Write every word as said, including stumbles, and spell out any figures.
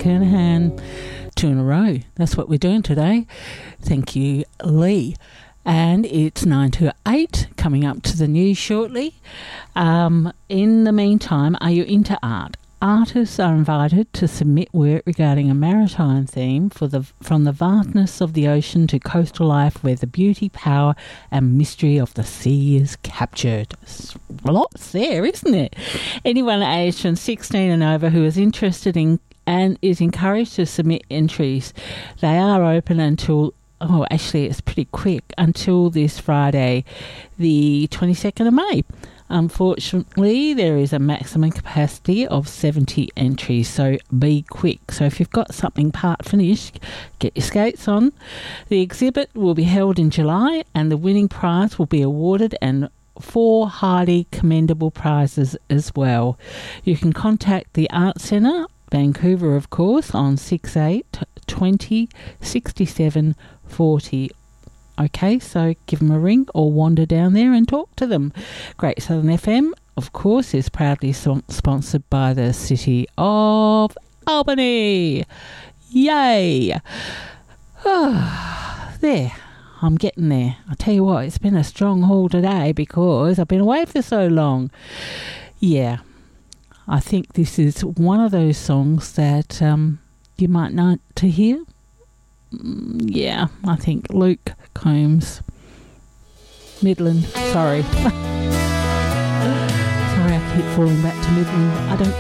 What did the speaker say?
Kernahan. Two in a row. That's what we're doing today. Thank you, Lee. And it's nine to eight, coming up to the news shortly. Um, in the meantime, are you into art? Artists are invited to submit work regarding a maritime theme for the from the vastness of the ocean to coastal life where the beauty, power and mystery of the sea is captured. Lots there, isn't it? Anyone aged from sixteen and over who is interested in and is encouraged to submit entries. They are open until, oh, actually it's pretty quick, until this Friday, the twenty-second of May. Unfortunately, there is a maximum capacity of seventy entries, so be quick. So if you've got something part finished, get your skates on. The exhibit will be held in July and the winning prize will be awarded and four highly commendable prizes as well. You can contact the Art Centre, Vancouver, of course, on six eight twenty sixty-seven forty. Okay, so give them a ring or wander down there and talk to them. Great Southern F M, of course, is proudly so- sponsored by the City of Albany. Yay! Oh, there, I'm getting there. I tell you what, it's been a strong haul today because I've been away for so long. Yeah, I think this is one of those songs that um, you might know to hear. Yeah, I think Luke Combs, Midland, sorry. Sorry, I keep falling back to Midland. I don't